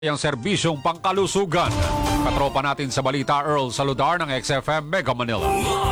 Ang serbisyong pangkalusugan. Katropa natin sa balita, Earl Saludar ng XFM Mega Manila.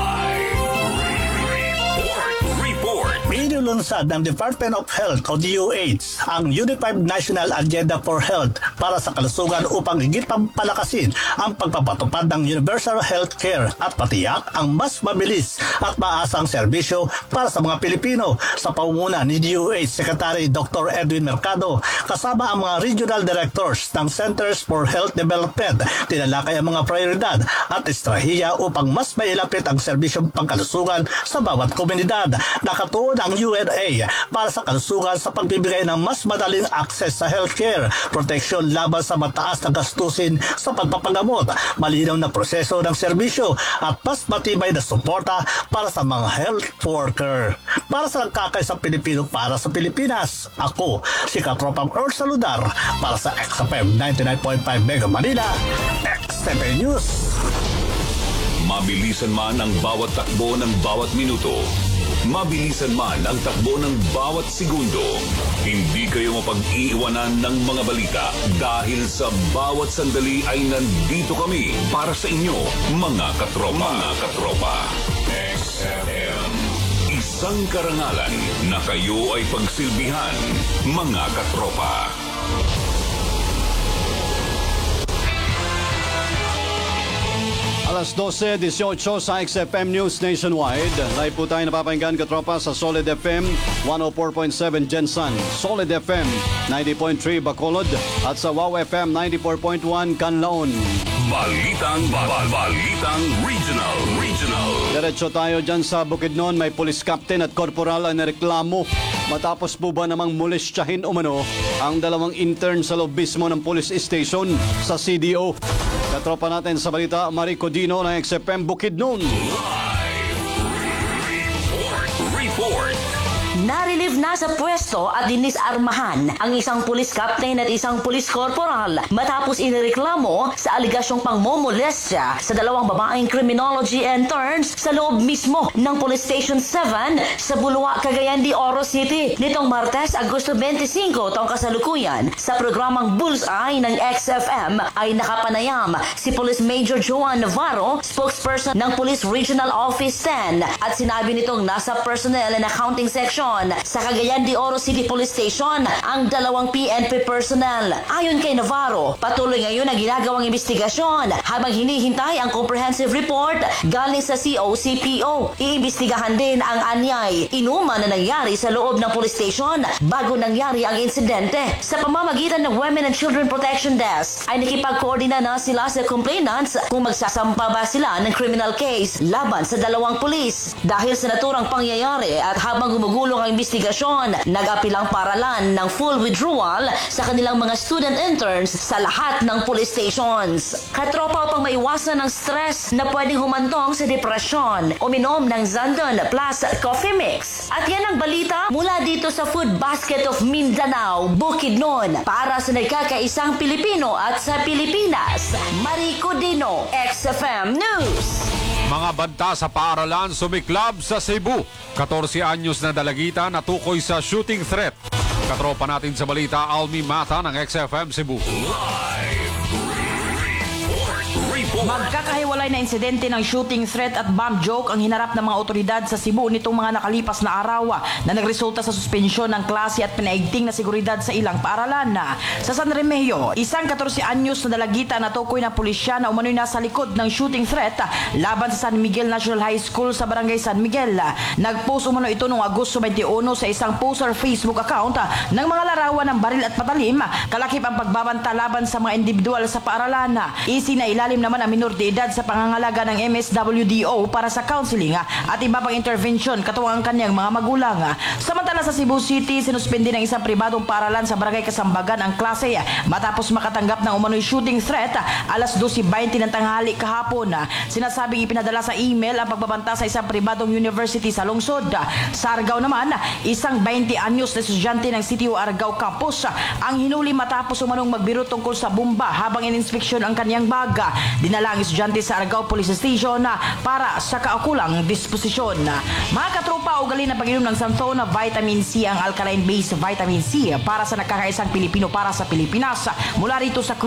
Inilunsad ng Department of Health o DOH ang Unified National Agenda for Health para sa kalusugan upang higit palakasin ang pagpapatupad ng universal health care at patiyak ang mas mabilis at maasang serbisyo para sa mga Pilipino sa pamumuno ni DOH Secretary Dr. Edwin Mercado kasama ang mga regional directors ng Centers for Health Development. Tinalakay ang mga prioridad at estrahiya upang mas mailapit ang serbisyong pangkalusugan sa bawat komunidad. Nakatuon ang UNA para sa kalusugan sa pagbibigay ng mas madaling access sa healthcare, proteksyon laban sa mataas na gastusin sa pagpapagamot, malinaw na proseso ng serbisyo at mas matibay na suporta para sa mga health worker. Para sa nagkakaisang Pilipino para sa Pilipinas, ako si Katropang Earl Saludar para sa XFM 99.5 Mega Manila, XFM News. Mabilisan man ang bawat takbo ng bawat minuto, mabilisan man ang takbo ng bawat segundo, hindi kayo mapag-iiwanan ng mga balita dahil sa bawat sandali ay nandito kami para sa inyo, mga katropa. Mga katropa. XFM. Isang karangalan na kayo ay pagsilbihan, mga katropa. Alas 12:18 sa XFM News Nationwide. Live po tayo napapahinggan katropa sa Solid FM 104.7 Jensan, Solid FM 90.3 Bacolod at sa Wow FM 94.1 Canlaon. Balitang Regional. Diretso tayo dyan sa Bukidnon. May police captain at corporal ang nareklamo matapos po ba namang molestyahin umano ang dalawang intern sa loob mismo ng police station sa CDO. Katropa natin sa balita, Marico Dino ng XFM Bukidnon. Report. Narelieve na sa pwesto at dinisarmahan ang isang police captain at isang police corporal matapos inireklamo sa aligasyong pangmomolestya sa dalawang babaeng criminology interns sa loob mismo ng Police Station 7 sa Bulua, Cagayan de Oro City nitong Martes, Agosto 25 taong kasalukuyan. Sa programang Bullseye ng XFM ay nakapanayam si Police Major Joan Navarro, spokesperson ng Police Regional Office 10, at sinabi nitong nasa Personnel and Accounting Section sa Cagayan de Oro City Police Station ang dalawang PNP personnel. Ayon kay Navarro, patuloy ngayon ang ginagawang investigasyon habang hinihintay ang comprehensive report galing sa COCPO. Iimbestigahan din ang anyay inuman na nangyari sa loob ng police station bago nangyari ang insidente. Sa pamamagitan ng Women and Children Protection Desk ay nakipag-coordina na sila sa complainants kung magsasampa ba sila ng criminal case laban sa dalawang pulis. Dahil sa naturang pangyayari at habang gumugulong ang investigasyon, nag-apilang paralan ng full withdrawal sa kanilang mga student interns sa lahat ng police stations. Katropa, upang maiwasan ng stress na pwedeng humantong sa depresyon, uminom ng Zandon Plus Coffee Mix. At yan ang balita mula dito sa Food Basket of Mindanao, Bukidnon. Para sa nagkakaisang Pilipino at sa Pilipinas, Marico Dino, XFM News. Mga banta sa paaralan sumiklab sa Cebu. 14 anyos na dalagita natukoy sa shooting threat. Katropa natin sa balita, Almi Mata ng XFM Cebu. Magkakahiwalay na insidente ng shooting threat at bomb joke ang hinarap ng mga otoridad sa Cebu nitong mga nakalipas na araw na nagresulta sa suspensyon ng klase at pinaigting na seguridad sa ilang paaralan. Sa San Remigio, isang 14 anyos na dalagita na tukoy ng pulisya na umano'y nasa likod ng shooting threat laban sa San Miguel National High School sa Barangay San Miguel. Nagpost umano ito noong Agosto 21 sa isang poster Facebook account ng mga larawan ng baril at patalim, kalakip ang pagbabanta laban sa mga individual sa paaralan. Isinailalim naman ang minor de edad sa pangangalaga ng MSWDO para sa counseling at iba pang intervention katuwang ang kanyang mga magulang. Samantala sa Cebu City, sinuspindi ng isang pribadong paaralan sa Barangay Kasambagan ang klase matapos makatanggap ng umano'y shooting threat alas 12:20 ng tanghali kahapon. Sinasabing ipinadala sa email ang pagbabanta sa isang pribadong university sa lungsod. Sa Argao naman, isang 20 anyos na estudyante ng City Argao Campus ang hinuli matapos umanong magbiro tungkol sa bomba habang ininspeksyon ang kanyang bag. dinala ang estudyante sa Argao Police Station para sa kaukulang disposisyon. Mga katropa, ugali na pag-inom ng Santhona Vitamin C ang alkaline-based vitamin C para sa nakakaisang Pilipino para sa Pilipinas mula rito sa